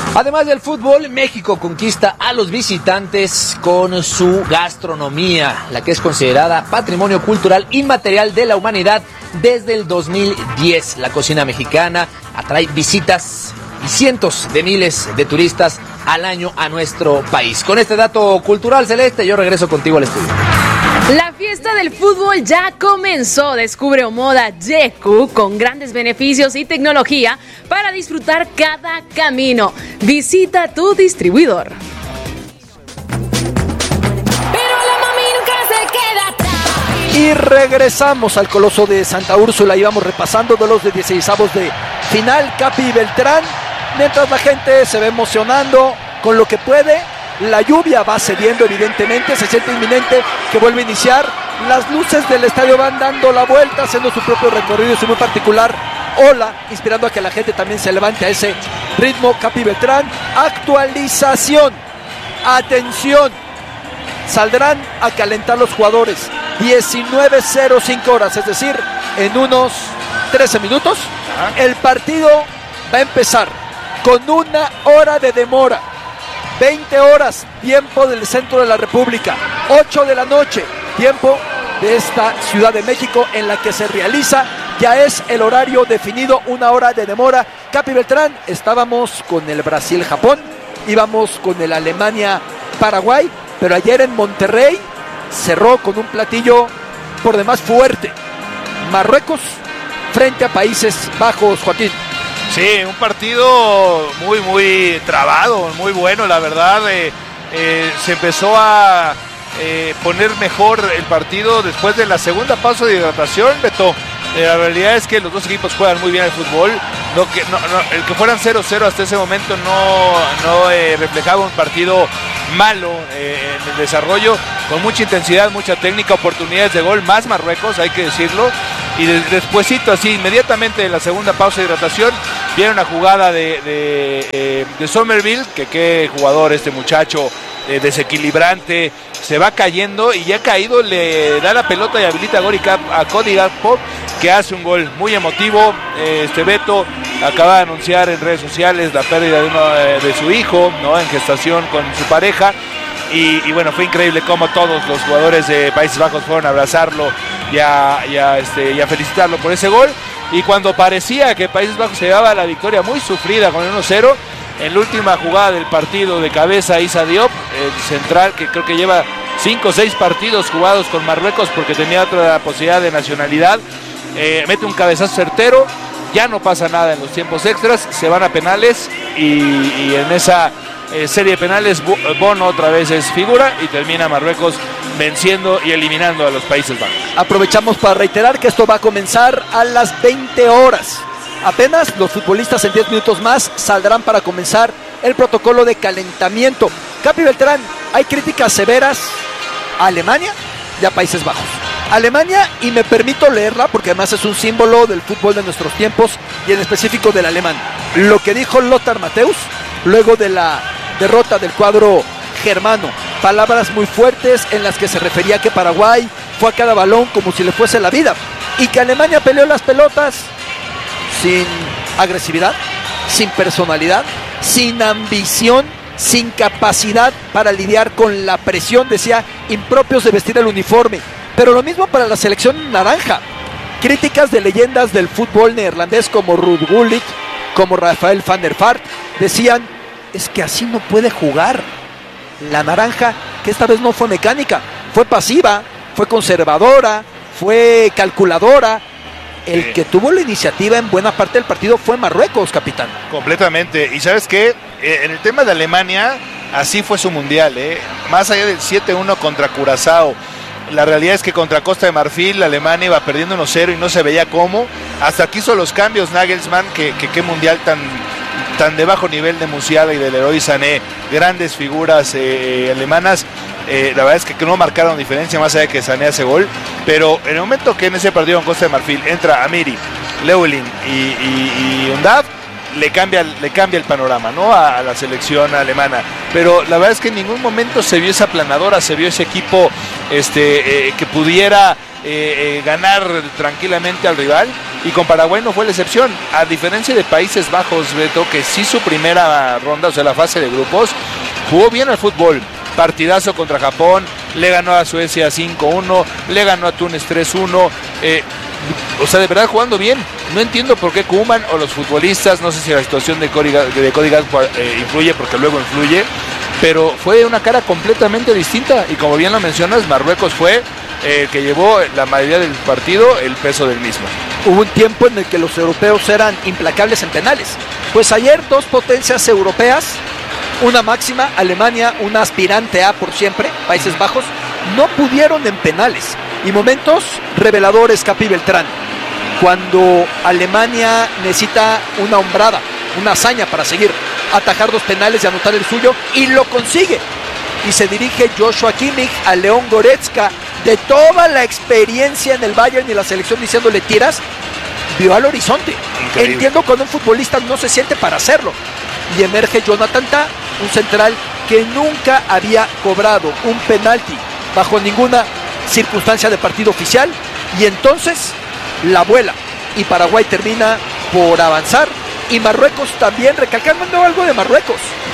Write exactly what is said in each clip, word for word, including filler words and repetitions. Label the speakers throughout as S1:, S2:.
S1: Además del fútbol, México conquista a los visitantes con su gastronomía, la que es considerada patrimonio cultural inmaterial de la humanidad desde el dos mil diez. La cocina mexicana atrae visitas y cientos de miles de turistas al año a nuestro país. Con este dato cultural, Celeste, yo regreso contigo al estudio.
S2: La fiesta del fútbol ya comenzó. Descubre Omoda Yeku con grandes beneficios y tecnología para disfrutar cada camino. Visita tu distribuidor.
S3: Pero la mami nunca se queda atrás.
S4: Y regresamos al Coloso de Santa Úrsula. Íbamos repasando duelos de dieciseisavos de final. Capi y Beltrán, mientras la gente se va emocionando con lo que puede. La lluvia va cediendo, evidentemente, se siente inminente que vuelva a iniciar. Las luces del estadio van dando la vuelta, haciendo su propio recorrido y su muy particular ola, inspirando a que la gente también se levante a ese ritmo. Capi Beltrán, actualización, atención, saldrán a calentar los jugadores, diecinueve cero cinco horas, es decir, en unos trece minutos, el partido va a empezar con una hora de demora. veinte horas, tiempo del centro de la República, ocho de la noche, tiempo de esta Ciudad de México en la que se realiza, ya es el horario definido, una hora de demora. Capi Beltrán, estábamos con el Brasil-Japón, íbamos con el Alemania-Paraguay, pero ayer en Monterrey cerró con un platillo por demás fuerte. Marruecos frente a Países Bajos, Joaquín.
S5: Sí, un partido muy, muy trabado, muy bueno, la verdad. Eh, eh, se empezó a eh, poner mejor el partido después de la segunda pausa de hidratación, Beto. Eh, la realidad es que los dos equipos juegan muy bien el fútbol. No, que, no, no, el que fueran cero cero hasta ese momento no, no eh, reflejaba un partido malo eh, en el desarrollo, con mucha intensidad, mucha técnica, oportunidades de gol, más Marruecos, hay que decirlo. Y de, despuésito, así, inmediatamente de la segunda pausa de hidratación, viene una jugada de, de, eh, de Somerville, que qué jugador este muchacho, eh, desequilibrante, se va cayendo y ya caído le da la pelota y habilita a, Gori Cap, a Cody Gakpo, que hace un gol muy emotivo. Eh, este Beto acaba de anunciar en redes sociales la pérdida de, uno, eh, de su hijo, ¿no?, en gestación con su pareja. Y, y bueno, fue increíble cómo todos los jugadores de Países Bajos fueron a abrazarlo y a, y a, este, y a felicitarlo por ese gol. Y cuando parecía que Países Bajos se llevaba la victoria muy sufrida con el uno cero, en la última jugada del partido de cabeza, Issa Diop, el central que creo que lleva cinco o seis partidos jugados con Marruecos porque tenía otra posibilidad de nacionalidad, eh, mete un cabezazo certero, ya no pasa nada en los tiempos extras, se van a penales y, y en esa Eh, serie de penales, Bono otra vez es figura y termina Marruecos venciendo y eliminando a los Países Bajos.
S4: Aprovechamos para reiterar que esto va a comenzar a las veinte horas. Apenas los futbolistas en diez minutos más saldrán para comenzar el protocolo de calentamiento. Capi Beltrán, hay críticas severas a Alemania y a Países Bajos. Alemania, y me permito leerla porque además es un símbolo del fútbol de nuestros tiempos y en específico del alemán. Lo que dijo Lothar Matthäus luego de la derrota del cuadro germano, palabras muy fuertes en las que se refería a que Paraguay fue a cada balón como si le fuese la vida y que Alemania peleó las pelotas sin agresividad, sin personalidad, sin ambición, sin capacidad para lidiar con la presión, decía, impropios de vestir el uniforme. Pero lo mismo para la selección naranja. Críticas de leyendas del fútbol neerlandés como Ruud Gullit, como Rafael van der Vaart, decían, es que así no puede jugar. La naranja, que esta vez no fue mecánica, fue pasiva, fue conservadora, fue calculadora. El sí. que tuvo la iniciativa en buena parte del partido fue Marruecos, capitán.
S5: Completamente. Y ¿sabes qué? Eh, en el tema de Alemania, así fue su mundial, ¿eh? Más allá del siete uno contra Curazao. La realidad es que contra Costa de Marfil, Alemania iba perdiendo uno cero y no se veía cómo. Hasta que hizo los cambios Nagelsmann, que qué mundial tan, tan de bajo nivel de Musiala y de Leroy Sané. Grandes figuras eh, alemanas. Eh, la verdad es que no marcaron diferencia más allá de que Sané hace gol. Pero en el momento que en ese partido en Costa de Marfil entra Amiri, Leulin y, y, y Undav, le cambia, le cambia el panorama, ¿no?, a, a la selección alemana. Pero la verdad es que en ningún momento se vio esa planadora, se vio ese equipo este, eh, que pudiera eh, eh, ganar tranquilamente al rival. y con Paraguay no fue la excepción, a diferencia de Países Bajos, Beto, que sí su primera ronda, o sea la fase de grupos, jugó bien al fútbol, partidazo contra Japón, le ganó a Suecia cinco uno, le ganó a Túnez tres uno, eh, o sea, de verdad jugando bien. No entiendo por qué Koeman o los futbolistas, no sé si la situación de Cody, de Cody Gakpo eh, influye, porque luego influye, pero fue una cara completamente distinta, y como bien lo mencionas, Marruecos fue el eh, que llevó la mayoría del partido el peso del mismo.
S4: Hubo un tiempo en el que los europeos eran implacables en penales. Pues ayer dos potencias europeas, una máxima, Alemania, una aspirante a por siempre, Países Bajos, no pudieron en penales. Y momentos reveladores, Capi Beltrán, cuando Alemania necesita una hombrada, una hazaña para seguir, atajar dos penales y anotar el suyo, y lo consigue. Y se dirige Joshua Kimmich a León Goretzka, de toda la experiencia en el Bayern y la selección, diciéndole tiras, vio al horizonte. Increíble. Entiendo cuando un futbolista no se siente para hacerlo. Y emerge Jonathan Tah, un central que nunca había cobrado un penalti bajo ninguna circunstancia de partido oficial, y entonces la vuela, y Paraguay termina por avanzar, y Marruecos también, recalcando algo de Marruecos,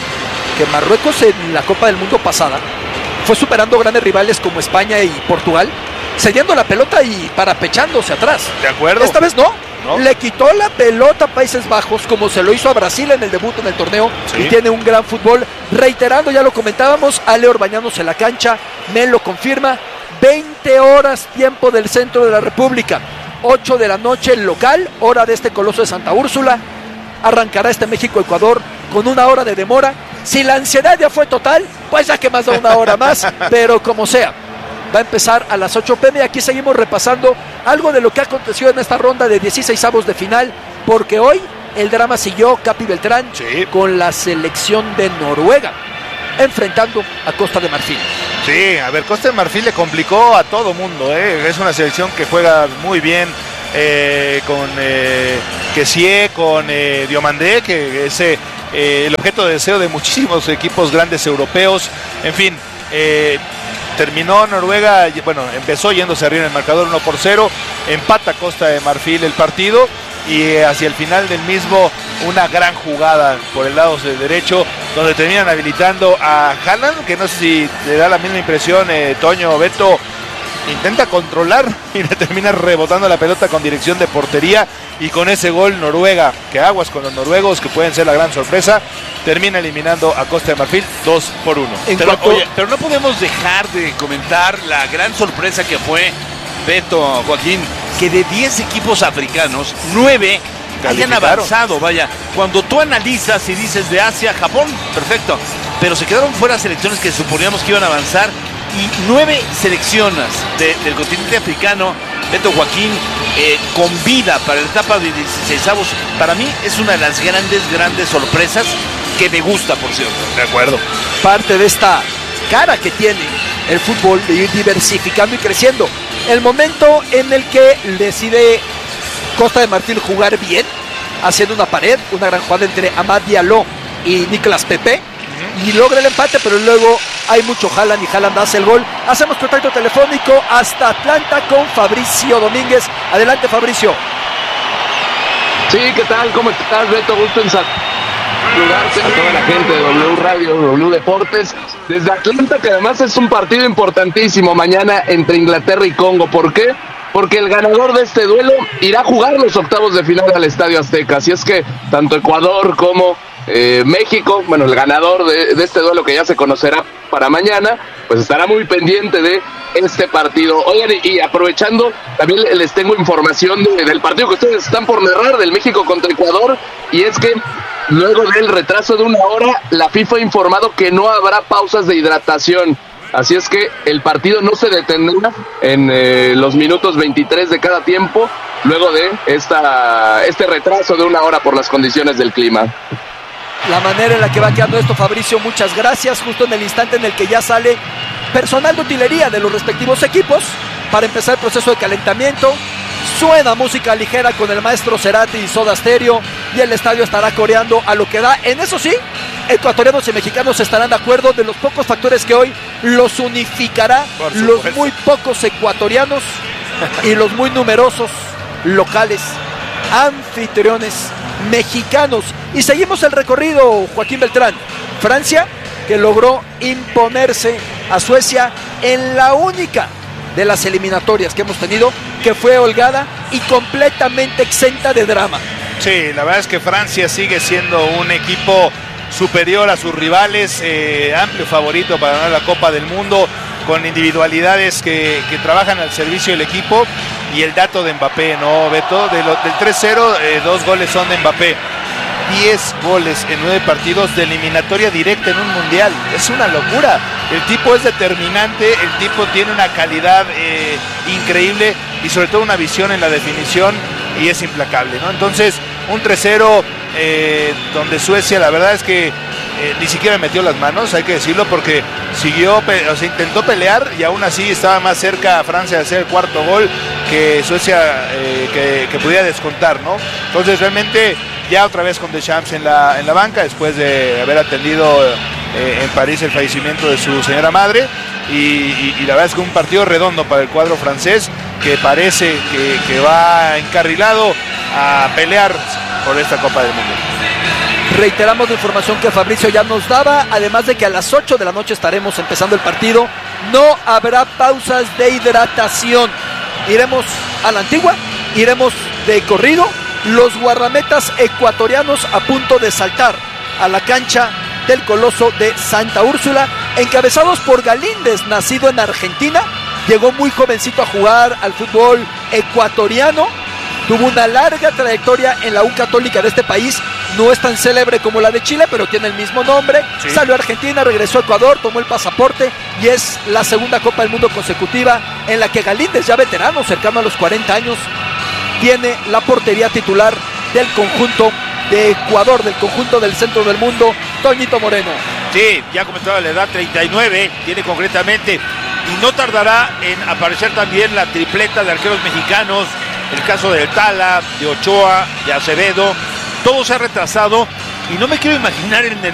S4: que Marruecos en la Copa del Mundo pasada fue superando grandes rivales como España y Portugal, cediendo la pelota y parapechándose atrás.
S5: De acuerdo.
S4: Esta vez no,
S5: ¿no?
S4: Le quitó la pelota a Países Bajos, como se lo hizo a Brasil en el debut en el torneo, sí. Y tiene un gran fútbol, reiterando, ya lo comentábamos, Ale Orbañanos en la cancha, me lo confirma, veinte horas tiempo del centro de la República, ocho de la noche local, hora de este coloso de Santa Úrsula. Arrancará este México-Ecuador con una hora de demora. Si la ansiedad ya fue total, pues ya que más da una hora más, pero como sea, va a empezar a las ocho pm. Aquí seguimos repasando algo de lo que aconteció en esta ronda de dieciseisavos de final, porque hoy el drama siguió, Capi Beltrán, sí, con la selección de Noruega, enfrentando a Costa de Marfil.
S5: Sí, a ver, Costa de Marfil le complicó a todo mundo, ¿eh? Es una selección que juega muy bien, eh, con eh, Kessie, con eh, Diomandé, que es eh, el objeto de deseo de muchísimos equipos grandes europeos. En fin, eh, terminó Noruega, bueno, empezó yéndose arriba en el marcador uno por cero, empata Costa de Marfil el partido, y hacia el final del mismo una gran jugada por el lado derecho, donde terminan habilitando a Haaland, que no sé si te da la misma impresión, eh, Toño, Beto, intenta controlar y le termina rebotando la pelota con dirección de portería, y con ese gol Noruega, que aguas con los noruegos, que pueden ser la gran sorpresa, termina eliminando a Costa de Marfil dos por uno.
S6: Pero, cuanto... oye, pero no podemos dejar de comentar la gran sorpresa que fue, Beto, Joaquín, que de diez equipos africanos, nueve hayan avanzado. Vaya, cuando tú analizas y dices de Asia, Japón, perfecto, pero se quedaron fuera selecciones que suponíamos que iban a avanzar, y nueve selecciones de, del continente africano, Beto, Joaquín, eh, con vida para la etapa de dieciseisavos, para mí es una de las grandes, grandes sorpresas que me gusta, por cierto.
S5: De acuerdo.
S4: Parte de esta cara que tiene el fútbol de ir diversificando y creciendo. El momento en el que decide Costa de Marfil jugar bien, haciendo una pared, una gran jugada entre Amad Diallo y Nicolas Pepe, y logra el empate, pero luego hay mucho Haaland y Haaland hace el gol. Hacemos contacto telefónico hasta Atlanta con Fabricio Domínguez. Adelante, Fabricio.
S7: Sí, ¿qué tal? ¿Cómo estás, Beto? Gusto en saludarte a toda la gente de W Radio, W Deportes, desde Atlanta, que además es un partido importantísimo mañana entre Inglaterra y Congo. ¿Por qué? Porque el ganador de este duelo irá a jugar los octavos de final al Estadio Azteca. Así es que tanto Ecuador como eh, México, bueno, el ganador de, de este duelo, que ya se conocerá para mañana, pues estará muy pendiente de este partido. Oigan, y, y aprovechando, también les tengo información de, del partido que ustedes están por narrar, del México contra Ecuador, y es que luego del retraso de una hora, la FIFA ha informado que no habrá pausas de hidratación. Así es que el partido no se detendrá en eh, los minutos veintitrés de cada tiempo, luego de esta este retraso de una hora por las condiciones del clima.
S4: La manera en la que va quedando esto, Fabricio, muchas gracias. Justo en el instante en el que ya sale personal de utilería de los respectivos equipos para empezar el proceso de calentamiento, suena música ligera con el maestro Cerati y Soda Stereo, y el estadio estará coreando a lo que da. En eso sí, ecuatorianos y mexicanos estarán de acuerdo, de los pocos factores que hoy los unificará, los muy pocos ecuatorianos y los muy numerosos locales anfitriones mexicanos. Y seguimos el recorrido, Joaquín Beltrán. Francia, que logró imponerse a Suecia en la única de las eliminatorias que hemos tenido, que fue holgada y completamente exenta de drama.
S5: Sí, la verdad es que Francia sigue siendo un equipo superior a sus rivales, eh, amplio favorito para ganar la Copa del Mundo, con individualidades que, que trabajan al servicio del equipo. Y el dato de Mbappé, ¿no, Beto? De lo, del tres cero, eh, dos goles son de Mbappé. diez goles en nueve partidos de eliminatoria directa en un mundial. Es una locura. El tipo es determinante, el tipo tiene una calidad eh, increíble y sobre todo una visión en la definición y es implacable, ¿no? Entonces, un tres cero eh, donde Suecia, la verdad es que eh, ni siquiera metió las manos, hay que decirlo, porque siguió, o sea, intentó pelear y aún así estaba más cerca a Francia de hacer el cuarto gol que Suecia eh, que, que pudiera descontar, ¿no? Entonces, realmente, ya otra vez con Deschamps en la, en la banca, después de haber atendido eh, en París el fallecimiento de su señora madre, y, y, y la verdad es que un partido redondo para el cuadro francés, que parece que, que va encarrilado a pelear por esta Copa del Mundo.
S4: Reiteramos la información que Fabricio ya nos daba, además de que a las ocho de la noche estaremos empezando el partido. No habrá pausas de hidratación. Iremos a la antigua, iremos de corrido. Los guardametas ecuatorianos a punto de saltar a la cancha del Coloso de Santa Úrsula, encabezados por Galíndez, nacido en Argentina. Llegó muy jovencito a jugar al fútbol ecuatoriano. Tuvo una larga trayectoria en la U Católica de este país. No es tan célebre como la de Chile, pero tiene el mismo nombre. Sí. Salió a Argentina, regresó a Ecuador, tomó el pasaporte y es la segunda Copa del Mundo consecutiva en la que Galíndez, ya veterano, cercano a los cuarenta años, tiene la portería titular del conjunto de Ecuador, del conjunto del centro del mundo, Toñito Moreno.
S6: Sí, ya comentaba la edad, treinta y nueve, tiene concretamente, y no tardará en aparecer también la tripleta de arqueros mexicanos, el caso del Tala, de Ochoa, de Acevedo. Todo se ha retrasado y no me quiero imaginar en el